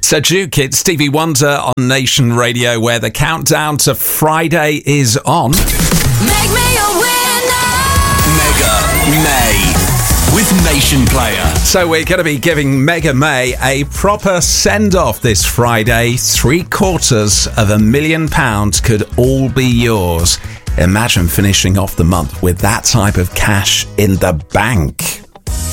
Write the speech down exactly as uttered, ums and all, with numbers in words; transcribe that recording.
So Duke, it's Stevie Wonder on Nation Radio, where the countdown to Friday is on. Make me a winner! Mega May with Nation Player. So we're going to be giving Mega May a proper send-off this Friday. Three quarters of a million pounds could all be yours. Imagine finishing off the month with that type of cash in the bank.